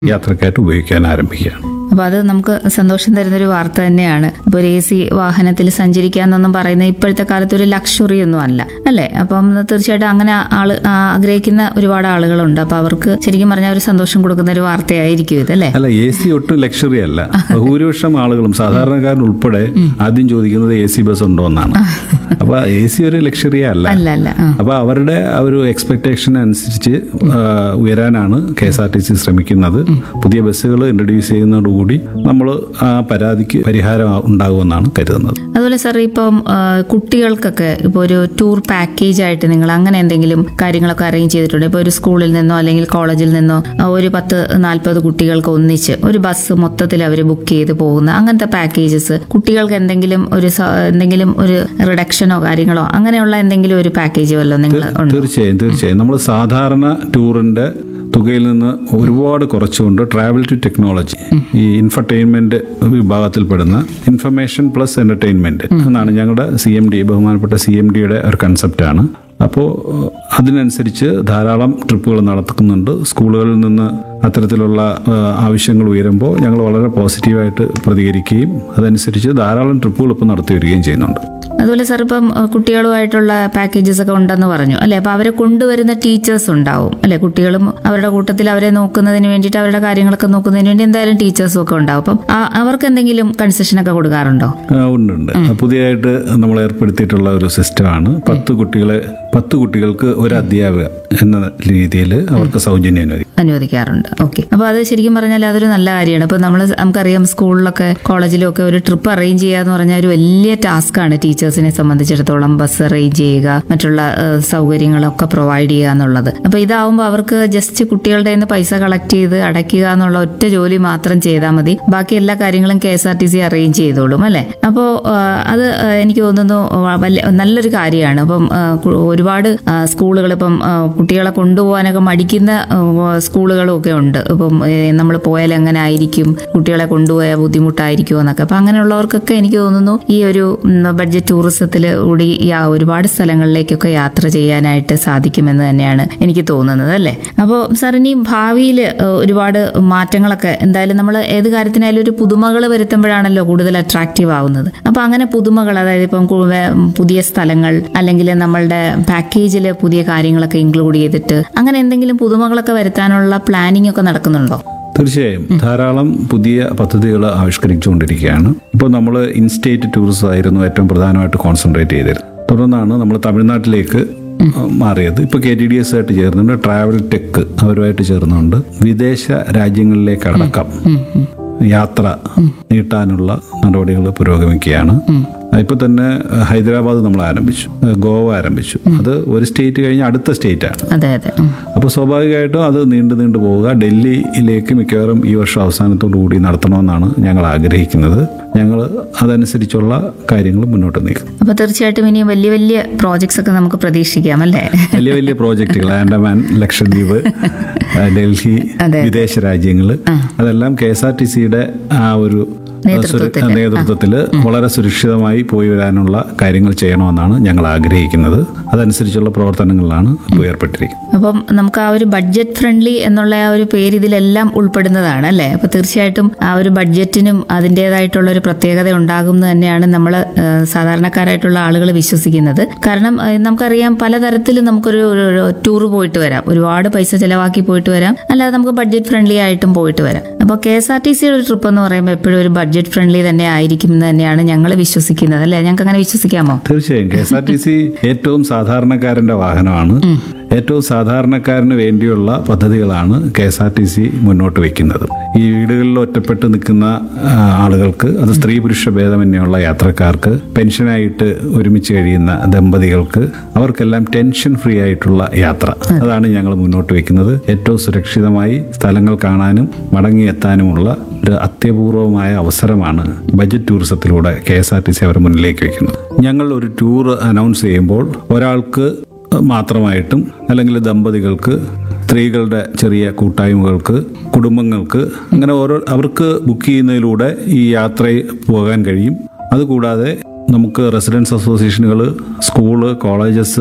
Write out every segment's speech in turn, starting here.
യാത്രക്കായിട്ട് ഉപയോഗിക്കാൻ ആരംഭിക്കുകയാണ്. അപ്പോൾ അത് നമുക്ക് സന്തോഷം തരുന്നൊരു വാർത്ത തന്നെയാണ്. ഇപ്പോൾ ഒരു AC വാഹനത്തിൽ സഞ്ചരിക്കാന്നൊന്നും പറയുന്നത് ഇപ്പോഴത്തെ കാലത്ത് ഒരു ലക്ഷറി ഒന്നും അല്ല അല്ലേ? അപ്പം തീർച്ചയായിട്ടും അങ്ങനെ ആഗ്രഹിക്കുന്ന ഒരുപാട് ആളുകളുണ്ട്. അപ്പോൾ അവർക്ക് ശരിക്കും പറഞ്ഞാൽ ഒരു സന്തോഷം കൊടുക്കുന്ന ഒരു വാർത്തയായിരിക്കും ഇതല്ലേ? അല്ല, AC ഒട്ടും ലക്ഷറി അല്ല. ഭൂരിപക്ഷം ആളുകളും സാധാരണക്കാരൻ ഉൾപ്പെടെ ആദ്യം ചോദിക്കുന്നത് AC ബസ് ഉണ്ടോ എന്നാണ്. അപ്പൊ AC ഒരു ലക്ഷറിയേ അല്ല. അപ്പൊ അവരുടെ ഒരു എക്സ്പെക്ടേഷൻ അനുസരിച്ച് ഉയരാനാണ് KSRTC ശ്രമിക്കുന്നത്. പുതിയ ബസ്സുകൾ ഇൻട്രൊഡ്യൂസ് ചെയ്യുന്നതോടുകൂടി നമ്മൾ ആ പരാതിക്ക് പരിഹാരം ഉണ്ടാകുമെന്നാണ് കരുതുന്നത്. അതുപോലെ സാർ, ഇപ്പം കുട്ടികൾക്കൊക്കെ ഇപ്പോൾ ഒരു ടൂർ പാക്കേജ് ആയിട്ട് നിങ്ങൾ അങ്ങനെ എന്തെങ്കിലും കാര്യങ്ങളൊക്കെ അറേഞ്ച് ചെയ്തിട്ടുണ്ട്? ഇപ്പോൾ ഒരു സ്കൂളിൽ നിന്നോ അല്ലെങ്കിൽ കോളേജിൽ നിന്നോ ഒരു 10-40 കുട്ടികൾക്ക് ഒന്നിച്ച് ഒരു ബസ് മൊത്തത്തിൽ അവർ ബുക്ക് ചെയ്ത് പോകുന്ന അങ്ങനത്തെ പാക്കേജസ്, കുട്ടികൾക്ക് എന്തെങ്കിലും ഒരു റിഡക്ഷനോ കാര്യങ്ങളോ അങ്ങനെയുള്ള എന്തെങ്കിലും ഒരു പാക്കേജ് വല്ലതും നിങ്ങൾ? തീർച്ചയായും നമ്മൾ സാധാരണ ടൂറിന്റെ തുകയിൽ നിന്ന് ഒരുപാട് കുറച്ചുകൊണ്ട് ട്രാവൽ ടു ടെക്നോളജി, ഈ ഇൻഫർടൈൻമെന്റ് വിഭാഗത്തിൽപ്പെടുന്ന ഇൻഫർമേഷൻ പ്ലസ് എന്റർടൈൻമെന്റ് എന്നാണ് ഞങ്ങളുടെ ബഹുമാനപ്പെട്ട CMDയുടെ ഒരു കൺസെപ്റ്റാണ്. അപ്പോൾ അതിനനുസരിച്ച് ധാരാളം ട്രിപ്പുകൾ നടത്തുന്നുണ്ട്. സ്കൂളുകളിൽ നിന്ന് അത്തരത്തിലുള്ള ആവശ്യങ്ങൾ ഉയരുമ്പോൾ ഞങ്ങൾ വളരെ പോസിറ്റീവായിട്ട് പ്രതികരിക്കുകയും അതനുസരിച്ച് ധാരാളം ട്രിപ്പുകൾ ഇപ്പോൾ നടത്തി വരികയും ചെയ്യുന്നുണ്ട്. അതുപോലെ സാർ, ഇപ്പം കുട്ടികളുമായിട്ടുള്ള പാക്കേജസ് ഒക്കെ ഉണ്ടെന്ന് പറഞ്ഞു അല്ലെ? അപ്പൊ അവരെ കൊണ്ടുവരുന്ന ടീച്ചേഴ്സ് ഉണ്ടാവും അല്ലെ? കുട്ടികളും അവരുടെ കൂട്ടത്തിൽ അവരെ നോക്കുന്നതിന് വേണ്ടിയിട്ട്, അവരുടെ കാര്യങ്ങളൊക്കെ നോക്കുന്നതിന് വേണ്ടി എന്തായാലും ടീച്ചേഴ്സും ഒക്കെ ഉണ്ടാവും. അപ്പം അവർക്ക് എന്തെങ്കിലും കൺസെഷൻ ഒക്കെ കൊടുക്കാറുണ്ടോ? ഉണ്ട്. പുതിയതായിട്ട് നമ്മൾ ഏർപ്പെടുത്തിയിട്ടുള്ള ഒരു സിസ്റ്റമാണ് 10 കുട്ടികൾക്ക് ഒരു അധ്യാപക എന്ന രീതിയിൽ അവർക്ക് സൗജന്യം അനുവദിക്കാറുണ്ട്. ഓക്കെ. അപ്പൊ അത് ശരിക്കും പറഞ്ഞാൽ അതൊരു നല്ല കാര്യമാണ്. ഇപ്പൊ നമുക്കറിയാം സ്കൂളിലൊക്കെ കോളേജിലും ഒക്കെ ഒരു ട്രിപ്പ് അറേഞ്ച് ചെയ്യുക എന്ന് പറഞ്ഞാൽ ഒരു വലിയ ടാസ്ക്കാണ് ടീച്ചേഴ്സിനെ സംബന്ധിച്ചിടത്തോളം. ബസ് അറേഞ്ച് ചെയ്യുക, മറ്റുള്ള സൗകര്യങ്ങളൊക്കെ പ്രൊവൈഡ് ചെയ്യുക എന്നുള്ളത്. അപ്പൊ ഇതാവുമ്പോൾ അവർക്ക് ജസ്റ്റ് കുട്ടികളുടെ കയ്യിൽ നിന്ന് പൈസ കളക്ട് ചെയ്ത് അടയ്ക്കുക എന്നുള്ള ഒറ്റ ജോലി മാത്രം ചെയ്താൽ മതി. ബാക്കി എല്ലാ കാര്യങ്ങളും KSRTC അറേഞ്ച് ചെയ്തോളും അല്ലെ? അപ്പോൾ അത് എനിക്ക് തോന്നുന്നു നല്ലൊരു കാര്യമാണ്. അപ്പം ഒരുപാട് സ്കൂളുകൾ ഇപ്പം കുട്ടികളെ കൊണ്ടുപോകാനൊക്കെ മടിക്കുന്ന സ്കൂളുകളും ഒക്കെ ഉണ്ട്. ഇപ്പം നമ്മൾ പോയാൽ എങ്ങനെ ആയിരിക്കും, കുട്ടികളെ കൊണ്ടുപോയാൽ ബുദ്ധിമുട്ടായിരിക്കുമോ എന്നൊക്കെ. അപ്പം അങ്ങനെയുള്ളവർക്കൊക്കെ എനിക്ക് തോന്നുന്നു ഈ ഒരു ബഡ്ജറ്റ് ടൂറിസത്തിൽ കൂടി ഒരുപാട് സ്ഥലങ്ങളിലേക്കൊക്കെ യാത്ര ചെയ്യാനായിട്ട് സാധിക്കുമെന്ന് തന്നെയാണ് എനിക്ക് തോന്നുന്നത് അല്ലേ? അപ്പോൾ സാർ, ഇനി ഭാവിയിൽ ഒരുപാട് മാറ്റങ്ങളൊക്കെ എന്തായാലും നമ്മൾ ഏത് കാര്യത്തിനായാലും ഒരു പുതുമകൾ വരുത്തുമ്പോഴാണല്ലോ കൂടുതൽ അട്രാക്റ്റീവ് ആവുന്നത്. അപ്പോൾ അങ്ങനെ പുതുമകൾ, അതായത് ഇപ്പം പുതിയ സ്ഥലങ്ങൾ അല്ലെങ്കിൽ നമ്മളുടെ പാക്കേജിൽ പുതിയ കാര്യങ്ങളൊക്കെ ഇൻക്ലൂഡ് ചെയ്തിട്ട് അങ്ങനെ എന്തെങ്കിലും പുതുമകളൊക്കെ വരുത്താനുള്ള പ്ലാനിംഗ് ഒക്കെ നടക്കുന്നുണ്ടോ? തീർച്ചയായും ധാരാളം പുതിയ പദ്ധതികൾ ആവിഷ്കരിച്ചുകൊണ്ടിരിക്കുകയാണ്. ഇപ്പോൾ നമ്മൾ ഇൻസ്റ്റേറ്റ് ടൂറിസം ആയിരുന്നു ഏറ്റവും പ്രധാനമായിട്ട് കോൺസെൻട്രേറ്റ് ചെയ്തിരുന്നത്. തുടർന്നാണ് നമ്മൾ തമിഴ്നാട്ടിലേക്ക് മാറിയത്. ഇപ്പോൾ KTDS ആയിട്ട് ചേർന്നുണ്ട്, ട്രാവൽ ടെക് അവരുമായിട്ട് ചേർന്നുണ്ട്. വിദേശ രാജ്യങ്ങളിലേക്കടക്കം യാത്ര നീട്ടാനുള്ള നടപടികൾ പുരോഗമിക്കുകയാണ്. ഇപ്പൊ തന്നെ ഹൈദരാബാദ് നമ്മൾ ആരംഭിച്ചു, ഗോവ ആരംഭിച്ചു. അത് ഒരു സ്റ്റേറ്റ് കഴിഞ്ഞ് അടുത്ത സ്റ്റേറ്റ് ആണ്. അപ്പൊ സ്വാഭാവികമായിട്ടും അത് നീണ്ടു പോവുക. ഡൽഹിയിലേക്ക് മിക്കവാറും ഈ വർഷം അവസാനത്തോടു കൂടി നടത്തണമെന്നാണ് ഞങ്ങൾ ആഗ്രഹിക്കുന്നത്. ഞങ്ങൾ അതനുസരിച്ചുള്ള കാര്യങ്ങൾ മുന്നോട്ട് നീക്കും. അപ്പൊ തീർച്ചയായിട്ടും ഇനി വലിയ വലിയ പ്രോജക്ട്സ് ഒക്കെ നമുക്ക് പ്രതീക്ഷിക്കാം അല്ലേ? വലിയ പ്രോജക്റ്റുകൾ, ആൻഡമാൻ, ലക്ഷദ്വീപ്, ഡൽഹി, വിദേശ രാജ്യങ്ങൾ, അതെല്ലാം KSRTCയുടെ ആ ഒരു നേതൃത്വത്തിൽ വളരെ സുരക്ഷിതമായി പോയി വരാനുള്ള കാര്യങ്ങൾ ചെയ്യണമെന്നാണ് ഞങ്ങൾ ആഗ്രഹിക്കുന്നത്. അതനുസരിച്ചുള്ള പ്രവർത്തനങ്ങളിലാണ് ഏർപ്പെട്ടിരിക്കുന്നത്. അപ്പം നമുക്ക് ആ ഒരു ബഡ്ജറ്റ് ഫ്രണ്ട്ലി എന്നുള്ള ആ ഒരു പേര് ഇതിലെല്ലാം ഉൾപ്പെടുന്നതാണ് അല്ലേ? അപ്പൊ തീർച്ചയായിട്ടും ആ ഒരു ബഡ്ജറ്റിനും അതിൻ്റെതായിട്ടുള്ള ഒരു പ്രത്യേകത ഉണ്ടാകും എന്ന് തന്നെയാണ് നമ്മൾ സാധാരണക്കാരായിട്ടുള്ള ആളുകൾ വിശ്വസിക്കുന്നത്. കാരണം നമുക്കറിയാം പലതരത്തിലും നമുക്കൊരു ടൂർ പോയിട്ട് വരാം, ഒരുപാട് പൈസ ചെലവാക്കി പോയിട്ട് വരാം, അല്ലാതെ നമുക്ക് ബഡ്ജറ്റ് ഫ്രണ്ട്ലി ആയിട്ടും പോയിട്ട് വരാം. അപ്പോൾ KSRTCയുടെ ഒരു ട്രിപ്പ് എന്ന് പറയുമ്പോൾ എപ്പോഴും ഒരു ബഡ്ജറ്റ് ഫ്രണ്ട്ലി തന്നെ ആയിരിക്കും എന്ന് തന്നെയാണ് ഞങ്ങൾ വിശ്വസിക്കുന്നത് അല്ലേ? ഞങ്ങൾക്ക് അങ്ങനെ വിശ്വസിക്കാമോ? തീർച്ചയായും. KSRTC ഏറ്റവും സാധാരണക്കാരന്റെ വാഹനമാണ്. ഏറ്റവും സാധാരണക്കാരന് വേണ്ടിയുള്ള പദ്ധതികളാണ് KSRTC മുന്നോട്ട് വയ്ക്കുന്നത്. ഈ വീടുകളിൽ ഒറ്റപ്പെട്ട് നിൽക്കുന്ന ആളുകൾക്ക്, അത് സ്ത്രീ പുരുഷ ഭേദമന്യുള്ള യാത്രക്കാർക്ക്, പെൻഷനായിട്ട് ഒരുമിച്ച് കഴിയുന്ന ദമ്പതികൾക്ക്, അവർക്കെല്ലാം ടെൻഷൻ ഫ്രീ ആയിട്ടുള്ള യാത്ര, അതാണ് ഞങ്ങൾ മുന്നോട്ട് വയ്ക്കുന്നത്. ഏറ്റവും സുരക്ഷിതമായി സ്ഥലങ്ങൾ കാണാനും മടങ്ങിയെത്താനുമുള്ള ഒരു അത്യപൂർവമായ അവസരമാണ് ബഡ്ജറ്റ് ടൂറിസത്തിലൂടെ KSRTC അവർ മുന്നിലേക്ക് വയ്ക്കുന്നത്. ഞങ്ങൾ ഒരു ടൂർ അനൗൺസ് ചെയ്യുമ്പോൾ ഒരാൾക്ക് മാത്രമായിട്ടും അല്ലെങ്കിൽ ദമ്പതികൾക്ക്, സ്ത്രീകളുടെ ചെറിയ കൂട്ടായ്മകൾക്ക്, കുടുംബങ്ങൾക്ക്, അങ്ങനെ അവർക്ക് ബുക്ക് ചെയ്യുന്നതിലൂടെ ഈ യാത്രയിൽ പോകാൻ കഴിയും. അതുകൂടാതെ നമുക്ക് റെസിഡൻസ് അസോസിയേഷനുകൾ, സ്കൂള്, കോളേജസ്,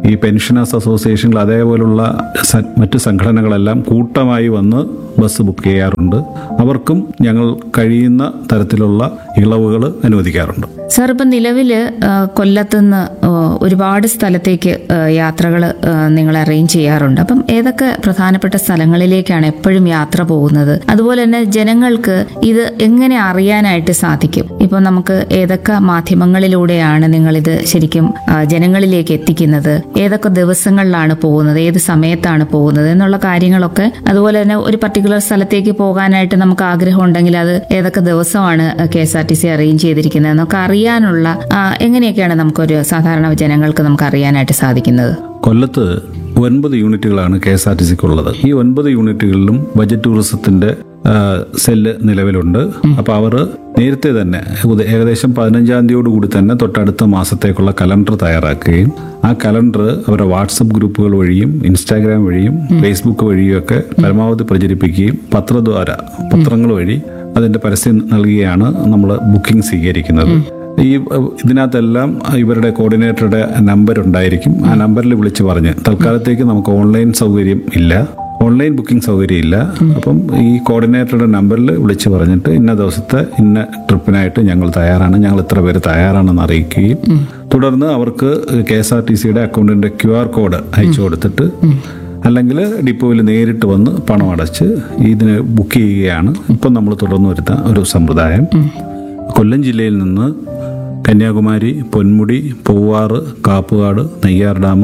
ഈ പെൻഷനേഴ്സ് അസോസിയേഷനുകൾ അതേപോലുള്ള മറ്റ് സംഘടനകളെല്ലാം കൂട്ടമായി വന്ന് ബസ് ബുക്ക് ചെയ്യാറുണ്ട്. അവർക്കും ഞങ്ങൾ കഴിയുന്ന തരത്തിലുള്ള ഇളവുകൾ അനുവദിക്കാറുണ്ട്. സാർ, ഇപ്പം നിലവിൽ കൊല്ലത്തുനിന്ന് ഒരുപാട് സ്ഥലത്തേക്ക് യാത്രകൾ നിങ്ങൾ അറേഞ്ച് ചെയ്യാറുണ്ട്. അപ്പം ഏതൊക്കെ പ്രധാനപ്പെട്ട സ്ഥലങ്ങളിലേക്കാണ് എപ്പോഴും യാത്ര പോകുന്നത്? അതുപോലെ തന്നെ ജനങ്ങൾക്ക് ഇത് എങ്ങനെ അറിയാനായിട്ട് സാധിക്കും? ഇപ്പം നമുക്ക് ഏതൊക്കെ മാധ്യമങ്ങളിലൂടെയാണ് നിങ്ങളിത് ശരിക്കും ജനങ്ങളിലേക്ക് എത്തിക്കുന്നത്? ഏതൊക്കെ ദിവസങ്ങളിലാണ് പോകുന്നത്? ഏത് സമയത്താണ് പോകുന്നത് എന്നുള്ള കാര്യങ്ങളൊക്കെ, അതുപോലെ തന്നെ ഒരു പർട്ടിക്കുലർ സ്ഥലത്തേക്ക് പോകാനായിട്ട് നമുക്ക് ആഗ്രഹം ഉണ്ടെങ്കിൽ അത് ഏതൊക്കെ ദിവസമാണ് KSRTC അറേഞ്ച് ചെയ്തിരിക്കുന്നത് എന്നൊക്കെ അറിയാനുള്ള എങ്ങനെയൊക്കെയാണ് നമുക്കൊരു സാധാരണ ജനങ്ങൾക്ക് നമുക്ക് അറിയാനായിട്ട് സാധിക്കുന്നത്? കൊല്ലത്ത് 9 യൂണിറ്റുകളാണ് KSRTCക്ക് ഉള്ളത്. ഈ 9 യൂണിറ്റുകളിലും ബജറ്റ് ടൂറിസത്തിന്റെ സെല്ല് നിലവിലുണ്ട്. അപ്പോൾ അവർ നേരത്തെ തന്നെ ഏകദേശം 15-ാം തീയതിയോടുകൂടി തന്നെ തൊട്ടടുത്ത മാസത്തേക്കുള്ള കലണ്ടർ തയ്യാറാക്കുകയും ആ കലണ്ടർ അവരുടെ വാട്സപ്പ് ഗ്രൂപ്പുകൾ വഴിയും ഇൻസ്റ്റാഗ്രാം വഴിയും ഫേസ്ബുക്ക് വഴിയും ഒക്കെ പരമാവധി പ്രചരിപ്പിക്കുകയും പത്രങ്ങൾ വഴി അതിന്റെ പരസ്യം നൽകിയാണ് നമ്മൾ ബുക്കിംഗ് സ്വീകരിക്കുന്നത്. ഇതിനകത്തെല്ലാം ഇവരുടെ കോർഡിനേറ്ററുടെ നമ്പർ ഉണ്ടായിരിക്കും. ആ നമ്പറിൽ വിളിച്ച് പറഞ്ഞ്, തൽക്കാലത്തേക്ക് നമുക്ക് ഓൺലൈൻ സൗകര്യം ഇല്ല, ഓൺലൈൻ ബുക്കിംഗ് സൗകര്യം ഇല്ല. അപ്പം ഈ കോർഡിനേറ്ററുടെ നമ്പറിൽ വിളിച്ച് പറഞ്ഞിട്ട് ഇന്ന ദിവസത്തെ ഇന്ന ട്രിപ്പിനായിട്ട് ഞങ്ങൾ തയ്യാറാണ്, ഞങ്ങൾ ഇത്ര പേര് തയ്യാറാണെന്ന് അറിയിക്കുകയും തുടർന്ന് അവർക്ക് KSRTCയുടെ അക്കൗണ്ടിന്റെ QR കോഡ് അയച്ചു കൊടുത്തിട്ട് അല്ലെങ്കിൽ ഡിപ്പോയിൽ നേരിട്ട് വന്ന് പണം അടച്ച് ഇതിന് ബുക്ക് ചെയ്യുകയാണ് ഇപ്പം നമ്മൾ തുടർന്ന് വരുന്ന ഒരു സമ്പ്രദായം. കൊല്ലം ജില്ലയിൽ നിന്ന് കന്യാകുമാരി, പൊന്മുടി, പൂവാറ്, കാപ്പുകാട്, നെയ്യാർ ഡാം,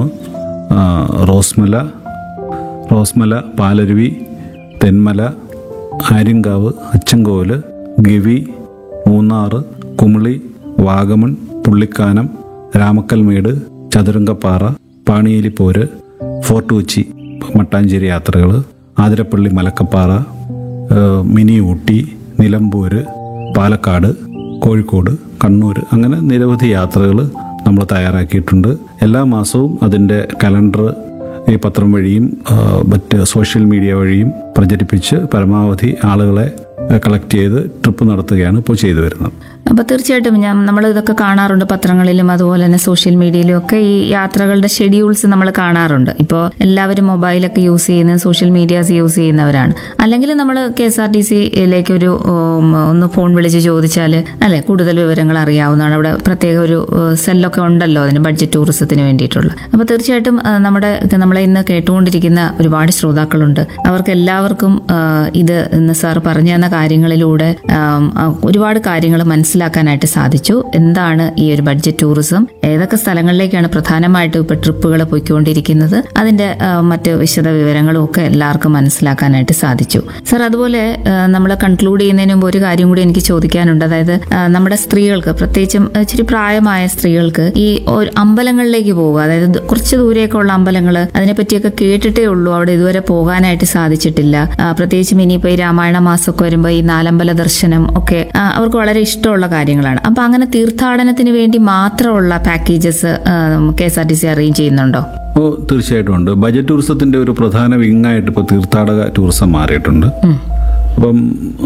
റോസ്മല, പാലരുവി, തെന്മല, ആര്യങ്കാവ്, അച്ചൻകോവില്, ഗവി, മൂന്നാർ, കുമിളി, വാഗമൺ, പുള്ളിക്കാനം, രാമക്കൽമേട്, ചതുരംഗപ്പാറ, പാണിയേലിപ്പോര്, ഫോർട്ട് കൊച്ചി, മട്ടാഞ്ചേരി യാത്രകൾ, ആതിരപ്പള്ളി, മലക്കപ്പാറ, മിനി ഊട്ടി, നിലമ്പൂര്, പാലക്കാട്, കോഴിക്കോട്, കണ്ണൂർ, അങ്ങനെ നിരവധി യാത്രകൾ നമ്മൾ തയ്യാറാക്കിയിട്ടുണ്ട്. എല്ലാ മാസവും അതിൻ്റെ കലണ്ടർ ഈ പത്രം വഴിയും മറ്റ് സോഷ്യൽ മീഡിയ വഴിയും പ്രചരിപ്പിച്ച് പരമാവധി ആളുകളെ കളക്ട് ചെയ്ത് ട്രിപ്പ് നടത്തുകയാണ് ഇപ്പോൾ ചെയ്തു വരുന്നത്. അപ്പോൾ തീർച്ചയായിട്ടും നമ്മൾ ഇതൊക്കെ കാണാറുണ്ട് പത്രങ്ങളിലും അതുപോലെ തന്നെ സോഷ്യൽ മീഡിയയിലും ഒക്കെ ഈ യാത്രകളുടെ ഷെഡ്യൂൾസ് നമ്മൾ കാണാറുണ്ട്. ഇപ്പോൾ എല്ലാവരും മൊബൈലൊക്കെ യൂസ് ചെയ്യുന്ന സോഷ്യൽ മീഡിയാസ് യൂസ് ചെയ്യുന്നവരാണ്. അല്ലെങ്കിൽ നമ്മൾ KSRTCയിലേക്ക് ഒന്ന് ഫോൺ വിളിച്ച് ചോദിച്ചാൽ അല്ലെ കൂടുതൽ വിവരങ്ങൾ അറിയാവുന്നതാണ്. അവിടെ പ്രത്യേക ഒരു സെല്ലൊക്കെ ഉണ്ടല്ലോ അതിന് ബഡ്ജറ്റ് ടൂറിസത്തിന് വേണ്ടിയിട്ടുള്ള. അപ്പോൾ തീർച്ചയായിട്ടും നമ്മളെ ഇന്ന് കേട്ടുകൊണ്ടിരിക്കുന്ന ഒരുപാട് ശ്രോതാക്കളുണ്ട്. അവർക്ക് എല്ലാവർക്കും ഇത് ഇന്ന് സാർ പറഞ്ഞു തന്ന കാര്യങ്ങളിലൂടെ ഒരുപാട് കാര്യങ്ങൾ മനസ്സിലാക്കാനായിട്ട് സാധിച്ചു. എന്താണ് ഈ ഒരു ബഡ്ജറ്റ് ടൂറിസം, ഏതൊക്കെ സ്ഥലങ്ങളിലേക്കാണ് പ്രധാനമായിട്ടും ഇപ്പൊ ട്രിപ്പുകൾ പോയിക്കൊണ്ടിരിക്കുന്നത്, അതിന്റെ മറ്റ് വിശദ വിവരങ്ങളും ഒക്കെ എല്ലാവർക്കും മനസ്സിലാക്കാനായിട്ട് സാധിച്ചു. സർ, അതുപോലെ നമ്മൾ കൺക്ലൂഡ് ചെയ്യുന്നതിന് മുമ്പ് ഒരു കാര്യം കൂടി എനിക്ക് ചോദിക്കാനുണ്ട്. അതായത് നമ്മുടെ സ്ത്രീകൾക്ക്, പ്രത്യേകിച്ചും ഇച്ചിരി പ്രായമായ സ്ത്രീകൾക്ക് ഈ അമ്പലങ്ങളിലേക്ക് പോവുക, അതായത് കുറച്ച് ദൂരെയൊക്കെ ഉള്ള അമ്പലങ്ങൾ, അതിനെപ്പറ്റിയൊക്കെ കേട്ടിട്ടേ ഉള്ളൂ, അവിടെ ഇതുവരെ പോകാനായിട്ട് സാധിച്ചിട്ടില്ല. പ്രത്യേകിച്ചും ഇനിയിപ്പോൾ ഈ രാമായണ മാസമൊക്കെ വരുമ്പോൾ ഈ നാലമ്പല ദർശനം ഒക്കെ അവർക്ക് വളരെ ഇഷ്ടമുള്ള കാര്യങ്ങളാണ്. അപ്പൊ അങ്ങനെ തീർത്ഥാടനത്തിന് വേണ്ടി മാത്രമുള്ള പാക്കേജസ് KSRTC അറേഞ്ച് ചെയ്യുന്നുണ്ടോ? തീർച്ചയായിട്ടും ഉണ്ട്. ബജറ്റ് ടൂറിസത്തിന്റെ ഒരു പ്രധാന വിങ്ങായിട്ട് ഇപ്പോൾ തീർത്ഥാടക ടൂറിസം മാറിയിട്ടുണ്ട്. അപ്പം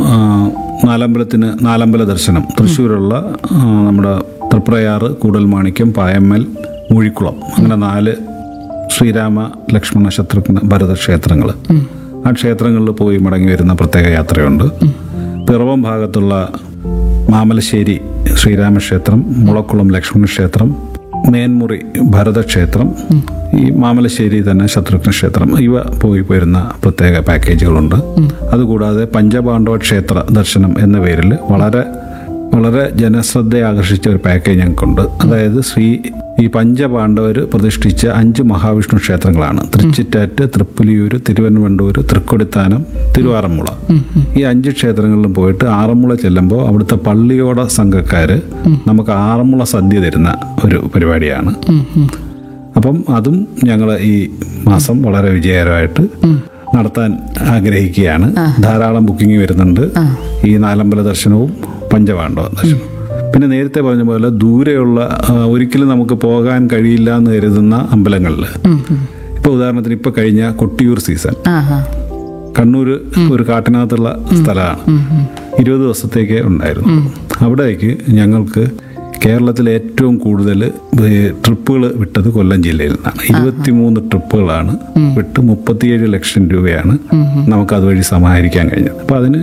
നാലമ്പല ദർശനം തൃശ്ശൂരുള്ള നമ്മുടെ തൃപ്രയാറ്, കൂടൽമാണിക്യം, പായമ്മൽ, മൂഴിക്കുളം, അങ്ങനെ 4 ശ്രീരാമ ലക്ഷ്മണ ശത്രുഘ്ന ഭരത ക്ഷേത്രങ്ങൾ. ആ ക്ഷേത്രങ്ങളിൽ പോയി മടങ്ങി വരുന്ന പ്രത്യേക യാത്രയുണ്ട്. പിറവം ഭാഗത്തുള്ള മാമലശ്ശേരി ശ്രീരാമക്ഷേത്രം, മുളക്കുളം ലക്ഷ്മണ ക്ഷേത്രം, മേൻമുറി ഭരതക്ഷേത്രം, ഈ മാമലശ്ശേരി തന്നെ ശത്രുഘ്ന ക്ഷേത്രം, ഇവ പോയി വരുന്ന പ്രത്യേക പാക്കേജുകളുണ്ട്. അതുകൂടാതെ പഞ്ചപാണ്ഡവ ക്ഷേത്ര ദർശനം എന്ന പേരിൽ വളരെ വളരെ ജനശ്രദ്ധയെ ആകർഷിച്ച ഒരു പാക്കേജ് ഞങ്ങൾക്കുണ്ട്. അതായത് ഈ പഞ്ചപാണ്ഡവർ പ്രതിഷ്ഠിച്ച 5 മഹാവിഷ്ണു ക്ഷേത്രങ്ങളാണ്. തൃച്ചിറ്റാറ്റ്, തൃപ്പുലിയൂര്, തിരുവനന്തപുരം, തൃക്കൊടിത്താനം, തിരുവാറന്മുള. ഈ 5 ക്ഷേത്രങ്ങളിലും പോയിട്ട് ആറന്മുള ചെല്ലുമ്പോൾ അവിടുത്തെ പള്ളിയോട സംഘക്കാര് നമുക്ക് ആറന്മുള സദ്യ തരുന്ന ഒരു പരിപാടിയാണ്. അപ്പം അതും ഞങ്ങൾ ഈ മാസം വളരെ വിജയകരമായിട്ട് നടത്താൻ ആഗ്രഹിക്കുകയാണ്. ധാരാളം ബുക്കിംഗ് വരുന്നുണ്ട്. ഈ നാലമ്പല ദർശനവും പഞ്ചപാണ്ഡവ ദർശനം. പിന്നെ നേരത്തെ പറഞ്ഞ പോലെ ദൂരെയുള്ള ഒരിക്കലും നമുക്ക് പോകാൻ കഴിയില്ല എന്ന് കരുതുന്ന അമ്പലങ്ങളിൽ, ഇപ്പൊ ഉദാഹരണത്തിന് ഇപ്പൊ കഴിഞ്ഞ കൊട്ടിയൂർ സീസൺ, കണ്ണൂർ ഒരു കാട്ടിനകത്തുള്ള സ്ഥലമാണ്, 20 ദിവസത്തേക്ക് ഉണ്ടായിരുന്നു. അവിടേക്ക് ഞങ്ങൾക്ക് കേരളത്തിൽ ഏറ്റവും കൂടുതൽ ട്രിപ്പുകൾ വിട്ടത് കൊല്ലം ജില്ലയിൽ നിന്നാണ്. 23 ട്രിപ്പുകളാണ് വിട്ട് 37 ലക്ഷം രൂപയാണ് നമുക്ക് അതുവഴി സമാഹരിക്കാൻ കഴിഞ്ഞത്. അപ്പൊ അതിന്